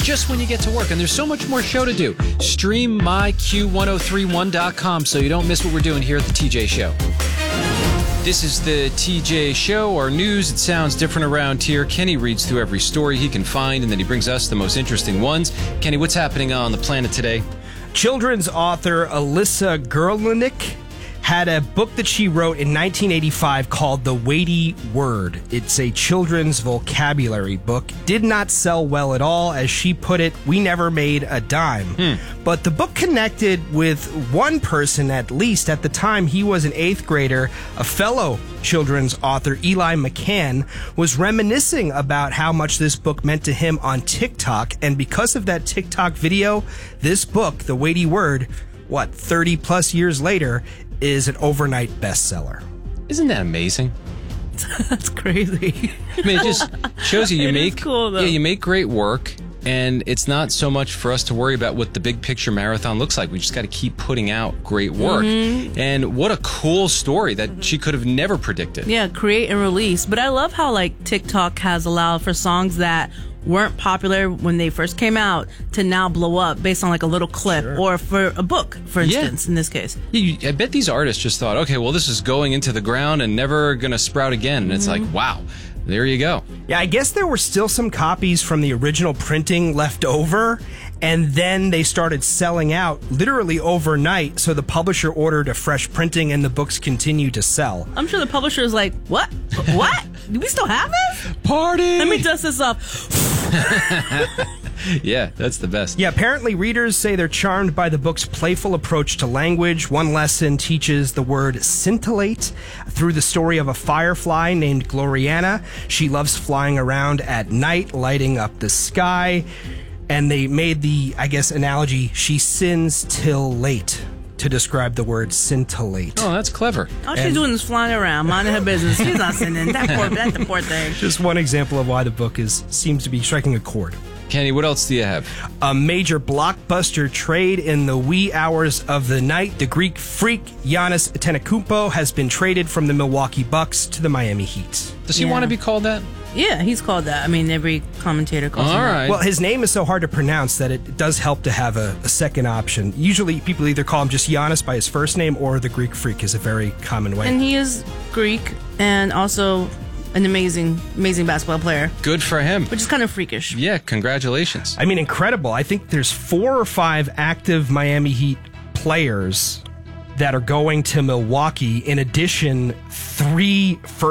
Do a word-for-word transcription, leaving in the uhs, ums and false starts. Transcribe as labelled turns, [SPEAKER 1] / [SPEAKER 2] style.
[SPEAKER 1] just when you get to work. And there's so much more show to do. Stream my Q ten thirty-one dot com so you don't miss what we're doing here at the T J Show. This is the T J Show, our news. It sounds different around here. Kenny reads through every story he can find, and then he brings us the most interesting ones. Kenny, what's happening on the planet today?
[SPEAKER 2] Children's author Alyssa Gerlinick had a book that she wrote in nineteen eighty-five called The Weighty Word. It's a children's vocabulary book. Did not sell well at all. As she put it, we never made a dime. Hmm. But the book connected with one person, at least at the time. He was an eighth grader. A fellow children's author, Eli McCann, was reminiscing about how much this book meant to him on TikTok. And because of that TikTok video, this book, The Weighty Word, what, thirty plus years later, is an overnight bestseller.
[SPEAKER 1] Isn't that amazing?
[SPEAKER 3] That's crazy.
[SPEAKER 1] I mean, it just shows you you
[SPEAKER 3] It is
[SPEAKER 1] make
[SPEAKER 3] cool, though.
[SPEAKER 1] yeah, you make great work, and it's not so much for us to worry about what the big picture marathon looks like. We just got to keep putting out great work. Mm-hmm. And what a cool story that she could have never predicted.
[SPEAKER 3] Yeah, create and release. But I love how like TikTok has allowed for songs that weren't popular when they first came out to now blow up based on like a little clip. Sure. Or for a book, for instance, yeah. in this case.
[SPEAKER 1] You, I bet these artists just thought, okay, well, this is going into the ground and never going to sprout again. And mm-hmm. it's like, wow, there you go.
[SPEAKER 2] Yeah, I guess there were still some copies from the original printing left over, and then they started selling out literally overnight, so the publisher ordered a fresh printing and the books continue to sell.
[SPEAKER 3] I'm sure the publisher is like, what? What? Do we still have this?
[SPEAKER 1] Party!
[SPEAKER 3] Let me dust this up.
[SPEAKER 1] Yeah, that's the best.
[SPEAKER 2] Yeah, apparently readers say they're charmed by the book's playful approach to language. One lesson teaches the word scintillate through the story of a firefly named Gloriana. She loves flying around at night, lighting up the sky. And they made the, I guess, analogy, she sins till late, to describe the word scintillate.
[SPEAKER 1] Oh, that's clever.
[SPEAKER 3] All she's and doing is flying around, minding her business. She's not sinning. That poor, that's the poor thing.
[SPEAKER 2] Just one example of why the book is seems to be striking a chord.
[SPEAKER 1] Kenny, what else do you have?
[SPEAKER 2] A major blockbuster trade in the wee hours of the night. The Greek freak Giannis Antetokounmpo has been traded from the Milwaukee Bucks to the Miami Heat.
[SPEAKER 1] Does he
[SPEAKER 3] yeah.
[SPEAKER 1] want to be called that?
[SPEAKER 3] Yeah, he's called that. I mean, every commentator calls
[SPEAKER 1] All
[SPEAKER 3] him
[SPEAKER 1] right.
[SPEAKER 3] that.
[SPEAKER 2] Well, his name is so hard to pronounce that it does help to have a, a second option. Usually people either call him just Giannis by his first name, or the Greek freak is a very common way.
[SPEAKER 3] And he is Greek and also an amazing, amazing basketball player.
[SPEAKER 1] Good for him.
[SPEAKER 3] Which is kind of freakish.
[SPEAKER 1] Yeah, congratulations.
[SPEAKER 2] I mean, incredible. I think there's four or five active Miami Heat players that are going to Milwaukee. In addition, three first